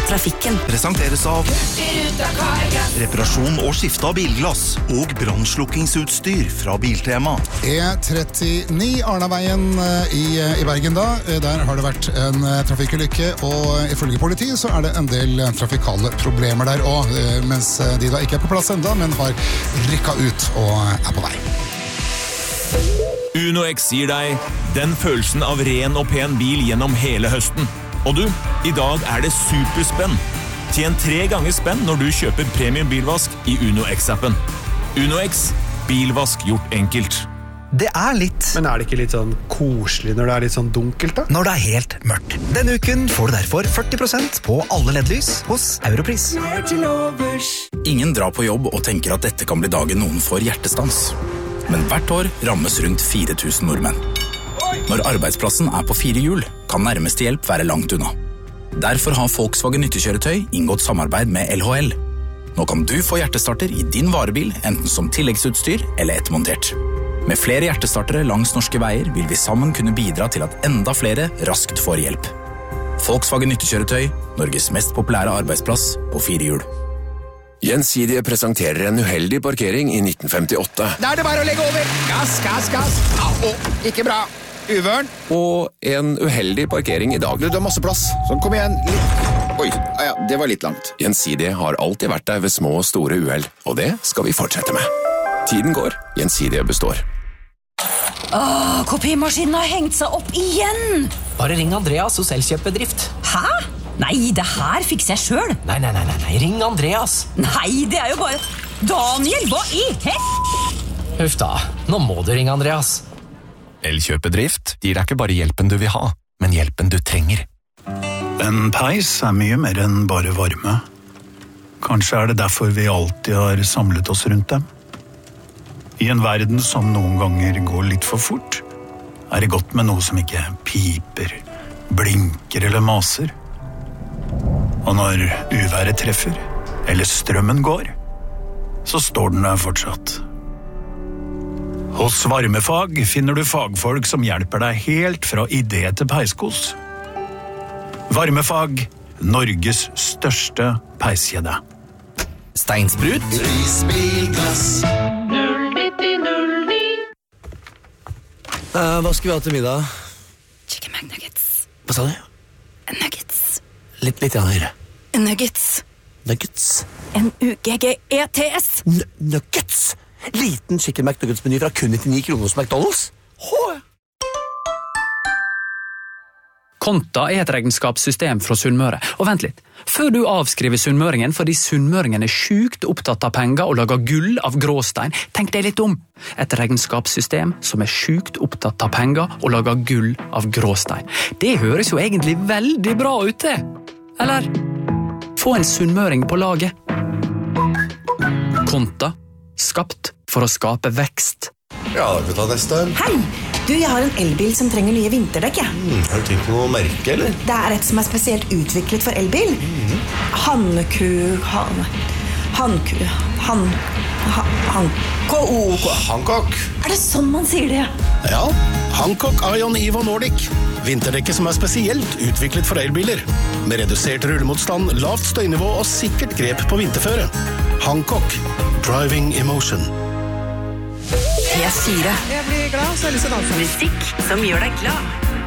trafikken. Presenteres av reparasjon og skifte av bilglass og brannslukkingsutstyr fra Biltema. E39 Arnaveien i Bergen da. Der har det vært en trafikkulykke, og ifølge politiet så er det en del trafikale problemer der også, mens de da ikke er på plass enda, men har rykket ut og er på vei. Uno X gir deg den følelsen av ren og pen bil gjennom hele høsten. Og du, i dag er det superspenn. Tjen 3 ganger spenn når du kjøper premium bilvask i Uno X-appen. Uno X, bilvask gjort enkelt. Det er litt. Men er det ikke litt sånn koselig når det er litt sånn dunkelt da? Når det er helt mørkt. Denne uken får du derfor 40% på alle LED-lys hos Europris. Ingen drar på jobb og tenker at dette kan bli dagen noen får hjertestans. Men hvert år rammes rundt 4000 nordmenn. Når arbeidsplassen er på 4 hjul, kan nærmeste hjelp være langt unna. Derfor har Volkswagen nyttekjøretøy inngått samarbeid med LHL. Nå kan du få hjertestarter i din varebil, enten som tilleggsutstyr eller ettermontert. Med flere hjertestartere langs norske veier vil vi sammen kunne bidra til at enda flere raskt får hjelp. Volkswagen nyttekjøretøy, Norges mest populære arbeidsplass på 4 hjul. Gjensidige presenterer en uheldig parkering i 1958. Da er det bare å legge over. Gass, gass, gass. Au, ikke bra. Uvørn. Og en uheldig parkering i dag. Du har masse plass. Så kom igjen. Oi, ja, det var litt langt. Gjensidige har alltid vært der ved små og store uheld, og det skal vi fortsette med. Tiden går, Gjensidige består. Kopimaskinen har hengt seg opp igjen. Bare ring Andreas hos Elkjøpbedrift. Hæ? Nei, det her fikser jeg selv. Nei, ring Andreas. Nei, det er jo bare... Daniel, hva i Huff da, nå må du ringe Andreas. Elkjøpbedrift gir deg ikke bare hjelpen du vil ha, men hjelpen du trenger. En peis er mye mer enn bare varme. Kanskje er det derfor vi alltid har samlet oss rundt dem. I en verden som noen ganger går litt for fort, er det godt med noe som ikke piper, blinker eller maser. Og når uværet treffer, eller strømmen går, så står den der fortsatt. Hos Varmefag finner du fagfolk som hjelper deg helt fra idé til peiskos. Varmefag, Norges største peiskjede. Steinsprut. Risbilglass. 09009. Hva skal vi ha til middag? Chicken McNuggets. Hva sa du? Nuggets. Litt høyere. Nuggets. Nuggets. N-U-G-G-E-T-S. Nuggets. Liten chicken McNuggets-meny fra kun 99 kroner hos McDonald's. Konta er et regnskapssystem fra Sunnmøre. Og vent litt, før du avskriver sunnmøringen fordi sunnmøringen er sykt opptatt av penger og lager gull av gråstein, tenk deg litt om. Et regnskapssystem som er sykt opptatt av penger og lager gull av gråstein. Det høres jo egentlig veldig bra ut det. Eller? Få en sunnmøring på laget. Konta, skapt for å skape vekst. Ja, da kan vi ta neste. Hei! Du, jeg har en elbil som trenger nye vinterdekk. Har du tenkt på noe merke, eller? Det er et som er spesielt utviklet for elbil. Hancock. Er det sånn man sier det? Ja, Hancock Ion Evo Nordic. Vinterdekket som er spesielt utviklet for elbiler. Med redusert rullemotstand, lavt støynivå og sikkert grep på vinterføre. Hancock. Driving emotion. P4. Jeg blir glad, så jeg har lyst til å danse. Musikk som gjør deg glad.